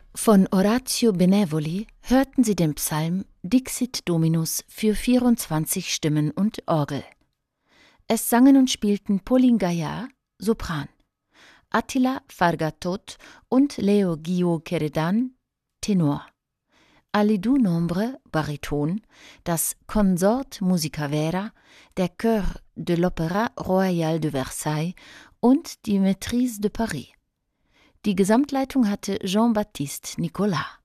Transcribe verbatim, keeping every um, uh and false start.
Von Orazio Benevoli hörten Sie den Psalm Dixit Dominus für vierundzwanzig Stimmen und Orgel. Es sangen und spielten Pauline Gaillard, Sopran, Attila Farga-Tot und Leo Guillot-Queredan, Tenor, Alidou Nombre, Bariton, das Consort Musica Vera, der Chœur de l'Opéra Royal de Versailles und die Maîtrise de Paris. Die Gesamtleitung hatte Jean-Baptiste Nicolas.